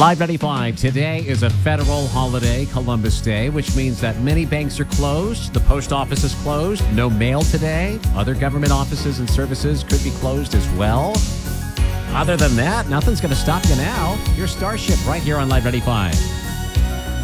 Live 95. Today is a federal holiday, Columbus Day, which means that many banks are closed. The post office is closed. No mail today. Other government offices and services could be closed as well. Other than that, nothing's going to stop you now. Your Starship right here on Live 95.